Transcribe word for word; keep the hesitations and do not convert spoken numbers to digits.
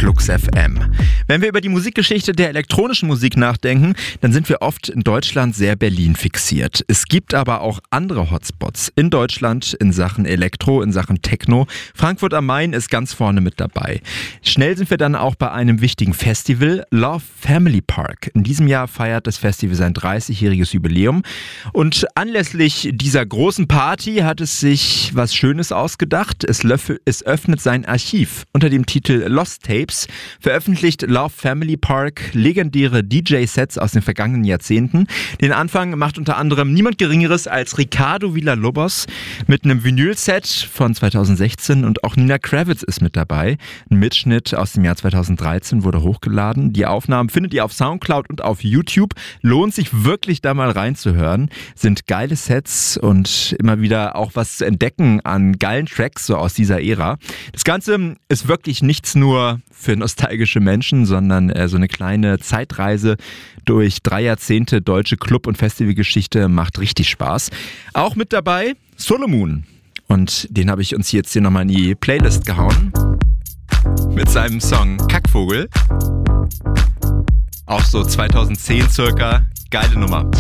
Flux F M. Wenn wir über die Musikgeschichte der elektronischen Musik nachdenken, dann sind wir oft in Deutschland sehr Berlin fixiert. Es gibt aber auch andere Hotspots in Deutschland in Sachen Elektro, in Sachen Techno. Frankfurt am Main ist ganz vorne mit dabei. Schnell sind wir dann auch bei einem wichtigen Festival, Love Family Park. In diesem Jahr feiert das Festival sein dreißigjähriges Jubiläum und anlässlich dieser großen Party hat es sich was Schönes ausgedacht. Es, löff- es öffnet sein Archiv. Unter dem Titel Lost Tapes veröffentlicht Love Family Park legendäre D J-Sets aus den vergangenen Jahrzehnten. Den Anfang macht unter anderem niemand Geringeres als Ricardo Villalobos mit einem Vinyl-Set von zweitausendsechzehn und auch Nina Kravitz ist mit dabei. Ein Mitschnitt aus dem Jahr zweitausenddreizehn wurde hochgeladen. Die Aufnahmen findet ihr auf Soundcloud und auf YouTube. Lohnt sich wirklich da mal reinzuhören. Sind geile Sets und immer wieder auch was zu entdecken an geilen Tracks so aus dieser Ära. Das Ganze ist wirklich nichts nur für nostalgische Menschen, sondern äh, so eine kleine Zeitreise durch drei Jahrzehnte deutsche Club- und Festivalgeschichte macht richtig Spaß. Auch mit dabei Solomun. Und den habe ich uns jetzt hier nochmal in die Playlist gehauen. Mit seinem Song Kackvogel. Auch so zweitausendzehn circa. Geile Nummer.